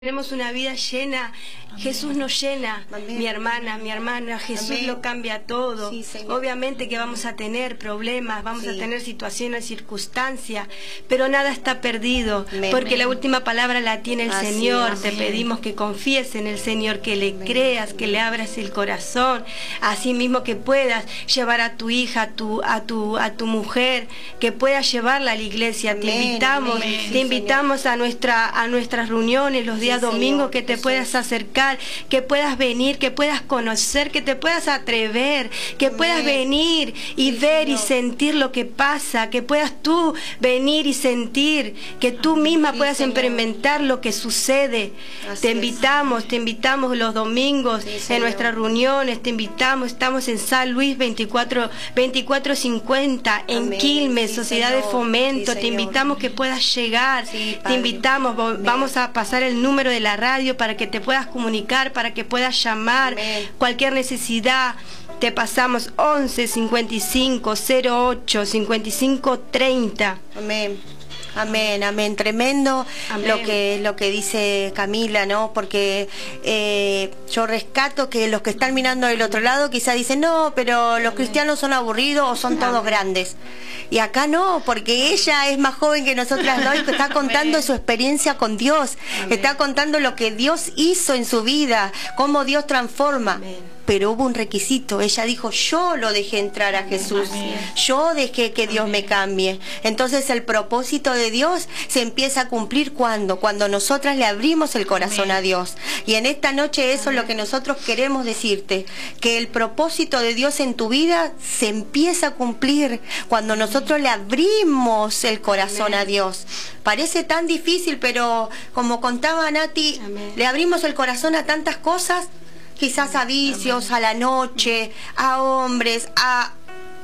Tenemos una vida llena. Amén. Jesús nos llena. Amén. Mi hermana, Jesús Amén. Lo cambia todo. Sí, obviamente que vamos a tener problemas, vamos a tener situaciones, circunstancias, pero nada está perdido, Amén. Porque la última palabra la tiene el Señor. Te pedimos que confíes en el Señor, que le creas, que le abras el corazón, así mismo que puedas llevar a tu hija, a tu mujer, que puedas llevarla a la iglesia. Amén. Te invitamos a nuestras reuniones los días domingo, que te puedas acercar, que puedas venir, que puedas conocer, que te puedas atrever, que puedas venir y ver y sentir lo que pasa, que puedas tú venir y sentir, que tú misma puedas experimentar lo que sucede. Te invitamos los domingos en nuestras reuniones, te invitamos, estamos en San Luis 2450 en Quilmes, Sociedad de Fomento. Te invitamos que puedas llegar, te invitamos, vamos a pasar el número de la radio para que te puedas comunicar, para que puedas llamar. Amén. Cualquier necesidad te pasamos 11 55 08 55 30. Amén. Amén, amén, tremendo. Amén. Lo que dice Camila, ¿no? Porque yo rescato que los que están mirando del otro lado quizás dicen, no, pero los cristianos son aburridos o son todos grandes. Y acá no, porque ella es más joven que nosotras dos, que está contando su experiencia con Dios, está contando lo que Dios hizo en su vida, cómo Dios transforma. Amén. Pero hubo un requisito. Ella dijo, yo lo dejé entrar a Jesús, yo dejé que Dios me cambie. Entonces el propósito de Dios se empieza a cumplir cuando nosotras le abrimos el corazón a Dios. Y en esta noche eso es lo que nosotros queremos decirte, que el propósito de Dios en tu vida se empieza a cumplir cuando nosotros le abrimos el corazón a Dios. Parece tan difícil, pero como contaba Nati, le abrimos el corazón a tantas cosas, quizás a vicios, a la noche, a hombres, a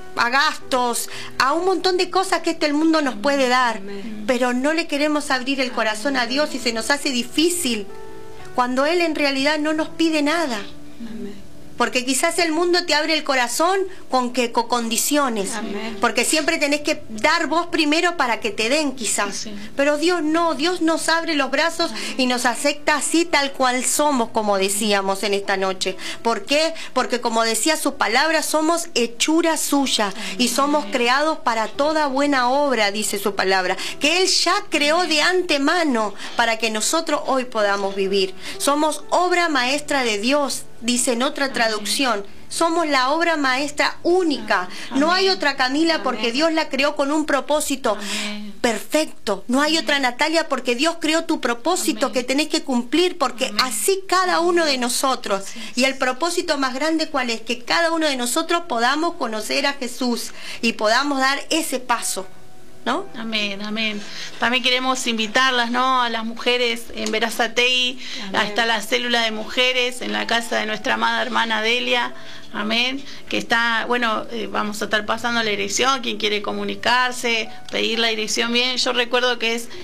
gastos, a un montón de cosas que el mundo nos puede dar, pero no le queremos abrir el corazón a Dios y se nos hace difícil, cuando Él en realidad no nos pide nada. Porque quizás el mundo te abre el corazón con condiciones. Amén. Porque siempre tenés que dar vos primero para que te den quizás. Sí. Pero Dios no, Dios nos abre los brazos y nos acepta así tal cual somos, como decíamos en esta noche. ¿Por qué? Porque como decía su palabra, somos hechura suya y somos creados para toda buena obra, dice su palabra. Que Él ya creó de antemano para que nosotros hoy podamos vivir. Somos obra maestra de Dios. Dice en otra traducción, somos la obra maestra única. No hay otra Camila porque Dios la creó con un propósito perfecto. No hay otra Natalia porque Dios creó tu propósito que tenés que cumplir, porque así cada uno de nosotros. Y el propósito más grande, ¿cuál es? Que cada uno de nosotros podamos conocer a Jesús y podamos dar ese paso, ¿no? Amén, amén. También queremos invitarlas, ¿no?, a las mujeres en Berazategui. Está la célula de mujeres en la casa de nuestra amada hermana Delia. Amén. Que está, bueno, vamos a estar pasando la dirección. Quien quiere comunicarse, pedir la dirección bien. Yo recuerdo que es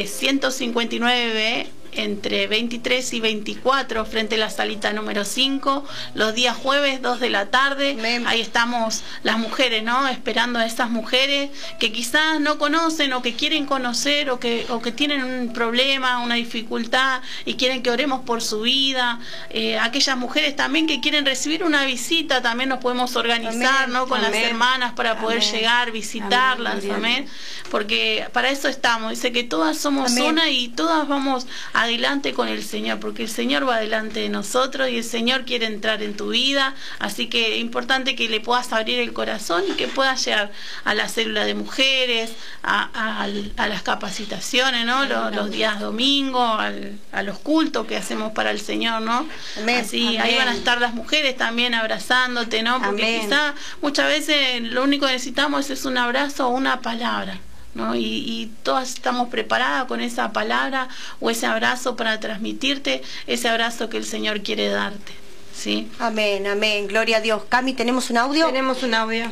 159B. Entre 23 y 24 frente a la salita número 5, los días jueves 2 de la tarde. Amén. Ahí estamos las mujeres, ¿no?, esperando a esas mujeres que quizás no conocen o que quieren conocer o que tienen un problema, una dificultad y quieren que oremos por su vida. Aquellas mujeres también que quieren recibir una visita, también nos podemos organizar. Amén. ¿No?, con las hermanas para poder llegar, visitarlas. Amén. Porque para eso estamos. Dice que todas somos una y todas vamos adelante con el Señor, porque el Señor va delante de nosotros y el Señor quiere entrar en tu vida. Así que es importante que le puedas abrir el corazón y que puedas llegar a la célula de mujeres, a las capacitaciones, ¿no?, los días domingo, a los cultos que hacemos para el Señor, ¿no? Así ahí van a estar las mujeres también abrazándote, ¿no? Porque quizá muchas veces lo único que necesitamos es un abrazo o una palabra, ¿no? Y todas estamos preparadas con esa palabra o ese abrazo para transmitirte ese abrazo que el Señor quiere darte, ¿sí? Amén, amén, gloria a Dios. Cami, ¿tenemos un audio? Tenemos un audio.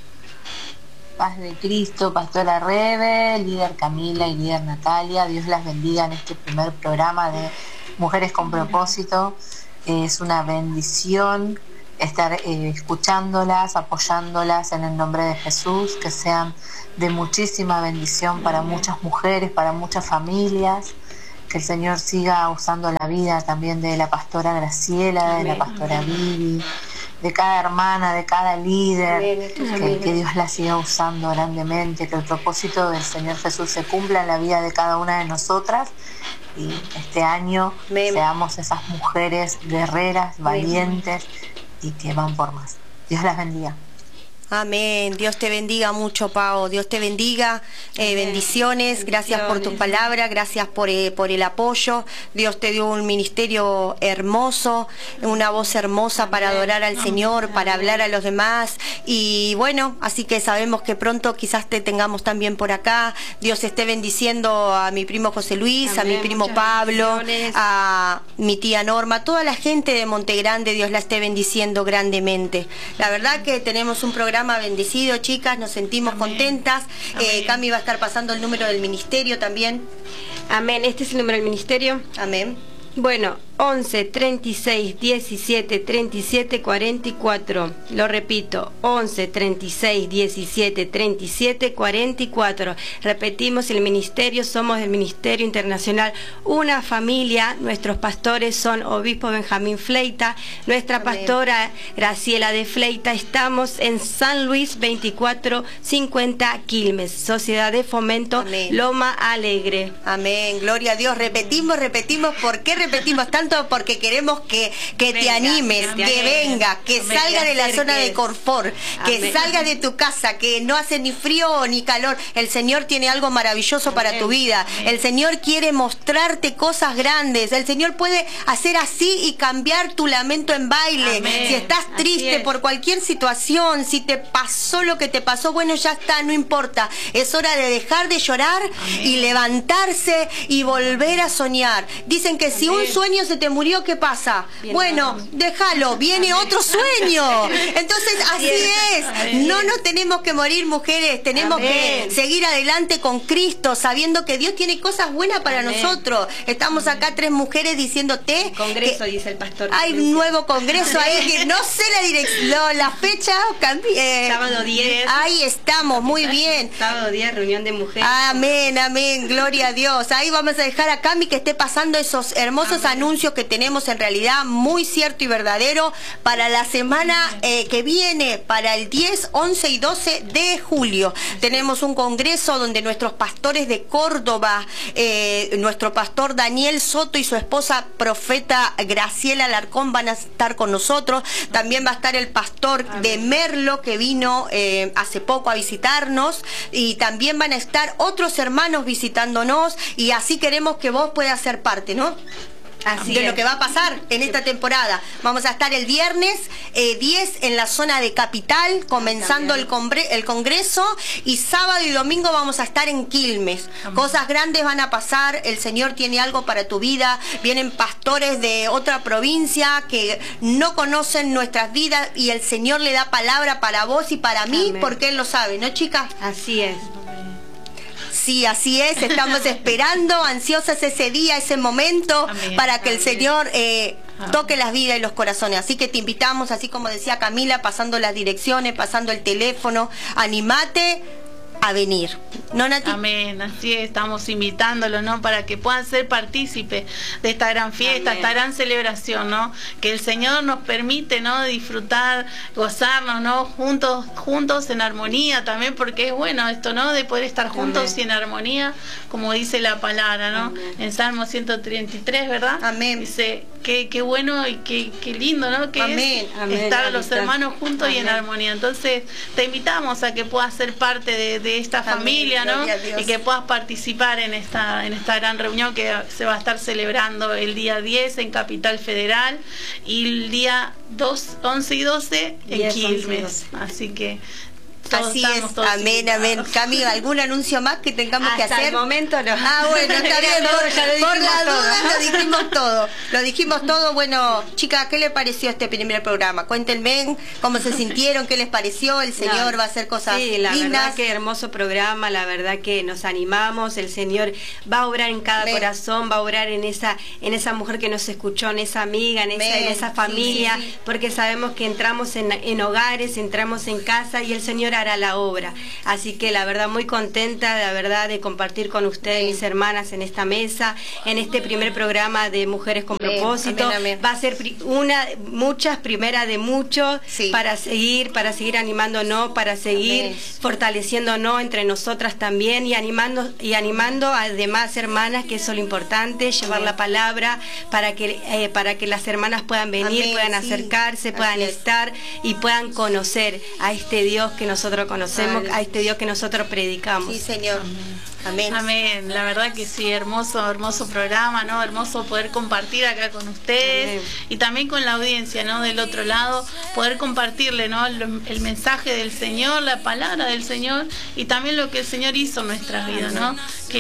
Paz de Cristo, Pastora Rebe, líder Camila y líder Natalia. Dios las bendiga en este primer programa de Mujeres con Propósito. Es una bendición estar escuchándolas, apoyándolas en el nombre de Jesús, que sean de muchísima bendición para muchas mujeres, para muchas familias. que el Señor siga usando la vida también de la pastora Graciela, de la pastora Vivi, de cada hermana, de cada líder, que Dios la siga usando grandemente, que el propósito del Señor Jesús se cumpla en la vida de cada una de nosotras, y este año seamos esas mujeres guerreras, valientes y que van por más. Dios las bendiga. Amén. Dios te bendiga mucho, Pao. Dios te bendiga. Bendiciones. Gracias por tus palabras. Gracias por el apoyo. Dios te dio un ministerio hermoso, una voz hermosa para adorar al Señor, para hablar a los demás. Y bueno, así que sabemos que pronto quizás te tengamos también por acá. Dios esté bendiciendo a mi primo José Luis, a mi primo Pablo, a mi tía Norma, toda la gente de Montegrande. Dios la esté bendiciendo grandemente. La verdad que tenemos un programa bendecido, chicas, nos sentimos contentas. Cami va a estar pasando el número del ministerio también. Amén, este es el número del ministerio. Amén. Bueno, 11 36 17 37 44. Lo repito, 11 36 17 37 44. Repetimos, el ministerio, somos del Ministerio Internacional Una Familia. Nuestros pastores son Obispo Benjamín Fleita, nuestra pastora Graciela de Fleita. Estamos en San Luis 2450 Quilmes, Sociedad de Fomento Loma Alegre. Amén, gloria a Dios. Repetimos, ¿por qué repetimos tanto? Porque queremos que te animes, que venga, que salga de la zona de confort, que salga de tu casa, que no hace ni frío ni calor. El Señor tiene algo maravilloso para tu vida. El Señor quiere mostrarte cosas grandes. El Señor puede hacer así y cambiar tu lamento en baile. Si estás triste por cualquier situación, si te pasó lo que te pasó, bueno, ya está, no importa. Es hora de dejar de llorar y levantarse y volver a soñar. Dicen que si un sueño se te murió, ¿qué pasa? Bueno, déjalo, viene otro sueño. Entonces, así es. No nos tenemos que morir, mujeres. Tenemos que seguir adelante con Cristo, sabiendo que Dios tiene cosas buenas para nosotros. Estamos acá 3 mujeres diciéndote. Congreso, dice el pastor. Hay un nuevo congreso ahí, que no sé la dirección, la fecha. Sábado 10. Ahí estamos, muy bien. Sábado 10, reunión de mujeres. Amén, amén, gloria a Dios. Ahí vamos a dejar a Cami que esté pasando esos hermosos anuncios que tenemos, en realidad muy cierto y verdadero, para la semana que viene, para el 10, 11 y 12 de julio. Tenemos un congreso donde nuestros pastores de Córdoba, nuestro pastor Daniel Soto y su esposa profeta Graciela Alarcón van a estar con nosotros. También va a estar el pastor de Merlo, que vino hace poco a visitarnos, y también van a estar otros hermanos visitándonos, y así queremos que vos puedas ser parte, ¿no? de lo que va a pasar en esta temporada. Vamos a estar el viernes 10 en la zona de Capital, comenzando el congreso, y sábado y domingo vamos a estar en Quilmes. Cosas grandes van a pasar, el Señor tiene algo para tu vida. Vienen pastores de otra provincia que no conocen nuestras vidas, y el Señor le da palabra para vos y para mí, porque Él lo sabe, ¿no, chicas? Así es. Sí, así es, estamos esperando, ansiosas ese día, ese momento, para que el Señor toque las vidas y los corazones. Así que te invitamos, así como decía Camila, pasando las direcciones, pasando el teléfono, animate a venir, ¿no, Nati? Amén, así es, estamos invitándolos, ¿no? Para que puedan ser partícipes de esta gran fiesta, esta gran celebración, ¿no? Que el Señor nos permite, ¿no? Disfrutar, gozarnos, ¿no? Juntos en armonía también, porque es bueno esto, ¿no? De poder estar juntos y en armonía, como dice la palabra, ¿no? En Salmo 133, ¿verdad? Amén. Dice, qué bueno y qué lindo, ¿no? Que es estar los hermanos juntos y en armonía. Entonces, te invitamos a que puedas ser parte de esta familia, ¿no? Y que puedas participar en esta gran reunión que se va a estar celebrando el día 10 en Capital Federal y el día 11 y 12 en Quilmes. Así que así es, amén, amén. Cami, ¿algún anuncio más que tengamos que hacer? Hasta el momento no. Ah, bueno, está bien, por la duda lo dijimos todo. Bueno, chicas, ¿qué les pareció este primer programa? Cuéntenme cómo se sintieron, qué les pareció. El Señor va a hacer cosas lindas. Sí, la verdad que hermoso programa, la verdad que nos animamos. El Señor va a obrar en cada corazón, va a obrar en esa mujer que nos escuchó, en esa amiga, en esa familia, porque sabemos que entramos en hogares, entramos en casa, y el Señor hará la obra. Así que la verdad muy contenta, la verdad, de compartir con ustedes, mis hermanas, en esta mesa, en este primer programa de Mujeres con Propósito. Amén, amén. Va a ser muchas primera de muchos, para seguir animándonos, para seguir fortaleciéndonos entre nosotras también, y animando a demás hermanas, que eso es lo importante, llevar la palabra para que las hermanas puedan venir, puedan acercarse, puedan estar y puedan conocer a este Dios que nosotros conocemos, a este Dios que nosotros predicamos. Sí, Señor. Amén. Amén. La verdad que sí, hermoso programa, ¿no? Hermoso poder compartir acá con ustedes. Amén. Y también con la audiencia, ¿no? Del otro lado, poder compartirle, ¿no? El mensaje del Señor, la palabra del Señor, y también lo que el Señor hizo en nuestras vidas, ¿no?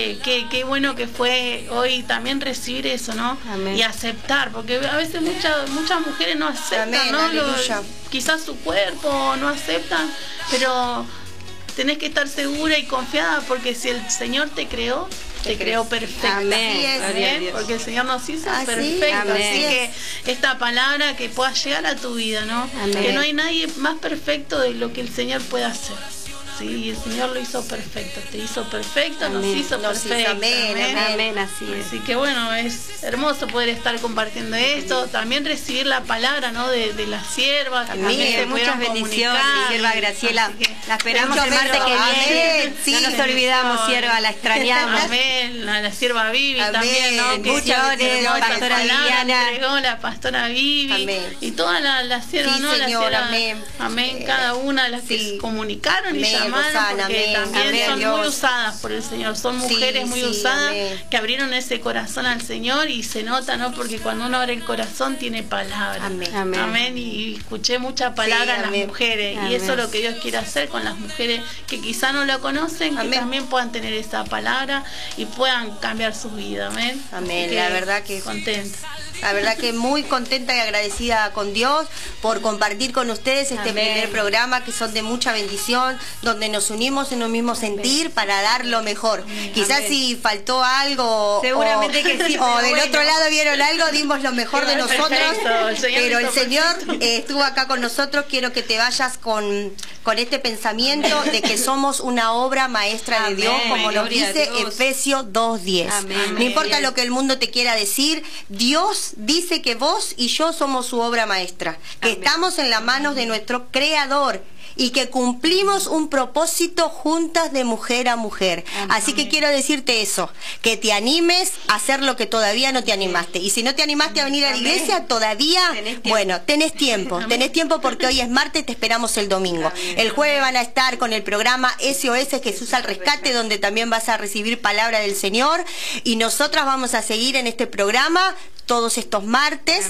Qué bueno que fue hoy también recibir eso, ¿no? Amén. Y aceptar, porque a veces muchas mujeres no aceptan, amén, ¿no? Quizás su cuerpo no aceptan, pero tenés que estar segura y confiada, porque si el Señor te creó perfecta. Amén. Amén. Porque el Señor nos hizo perfectos. Así que esta palabra que pueda llegar a tu vida, ¿no? Amén. Que no hay nadie más perfecto de lo que el Señor puede hacer. Sí, el Señor lo hizo perfecto, te hizo perfecto, amén, nos hizo perfecto. Amén, así es. Así que bueno, es hermoso poder estar compartiendo esto, también recibir la palabra, ¿no? De la sierva, que también muchas bendiciones, sierva Graciela. La esperamos el martes que viene. Sí, no nos olvidamos, sierva, la extrañamos. Amén, a la sierva Vivi también, ¿no? Muchas la pastora Viviana, entregó la pastora Vivi, y todas las siervas, sí, ¿no? Señor, la sierva, amén, cada una de las que se comunicaron y llamaron, porque también son muy usadas por el Señor, son mujeres muy usadas, que abrieron ese corazón al Señor, y se nota, ¿no? Porque cuando uno abre el corazón tiene palabra. Amén. Y escuché mucha palabra en las mujeres, y eso es lo que Dios quiere hacer con las mujeres que quizá no lo conocen, que también puedan tener esa palabra y puedan cambiar su vida. Amén. Amén. La verdad que contenta. La verdad que muy contenta y agradecida con Dios por compartir con ustedes este primer programa, que son de mucha bendición, donde nos unimos en un mismo sentir para dar lo mejor. Quizás si faltó algo, seguramente que sí, o del otro lado vieron algo, dimos lo mejor de nosotros, pero el Señor estuvo acá con nosotros. Quiero que te vayas con este pensamiento de que somos una obra maestra de Dios, como nos dice Efesios 2:10. No importa lo que el mundo te quiera decir, Dios dice que vos y yo somos su obra maestra, que estamos en las manos de nuestro Creador y que cumplimos un propósito juntas de mujer a mujer. Así que quiero decirte eso, que te animes a hacer lo que todavía no te animaste. Y si no te animaste a venir a la iglesia, todavía, bueno, tenés tiempo porque hoy es martes, te esperamos el domingo. El jueves van a estar con el programa SOS Jesús al Rescate, donde también vas a recibir palabra del Señor, y nosotras vamos a seguir en este programa todos estos martes,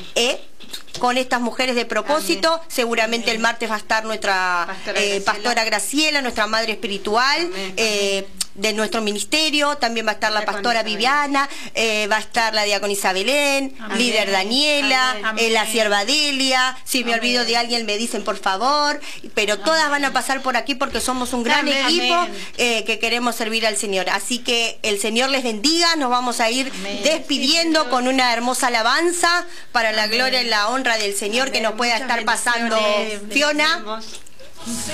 con estas mujeres de propósito. Seguramente el martes va a estar nuestra pastora Graciela, nuestra madre espiritual de nuestro ministerio. También va a estar la pastora Viviana, va a estar la diaconisa Belén, líder Daniela, la sierva Delia. Si me olvido de alguien me dicen por favor, pero todas van a pasar por aquí porque somos un gran equipo que queremos servir al Señor. Así que el Señor les bendiga. Nos vamos a ir despidiendo con una hermosa alabanza para la gloria y la honra del Señor, que nos pueda estar pasando Fiona.